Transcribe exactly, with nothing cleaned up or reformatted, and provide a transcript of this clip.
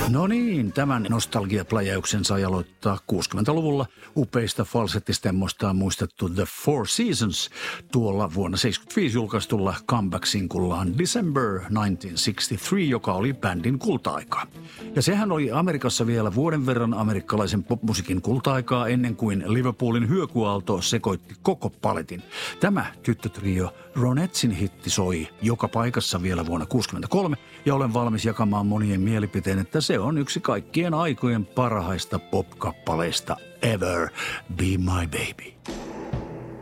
No niin, tämän nostalgiapläjäyksen sai aloittaa kuusikymmentäluvulla upeista falsettistemmoistaan muistettu The Four Seasons tuolla vuonna seitsemänkymmentäviisi julkaistulla comeback-sinkullaan December tuhatyhdeksänsataakuusikymmentäkolme, joka oli bändin kulta-aikaa. Ja sehän oli Amerikassa vielä vuoden verran amerikkalaisen popmusiikin kulta-aikaa ennen kuin Liverpoolin hyökyaalto sekoitti koko paletin. Tämä tyttötrio Ronettsin hitti soi joka paikassa vielä vuonna tuhatyhdeksänsataakuusikymmentäkolme ja olen valmis jakamaan monien mielipiteen, että se on yksi kaikkien aikojen parhaista pop-kappaleista ever. Be My Baby.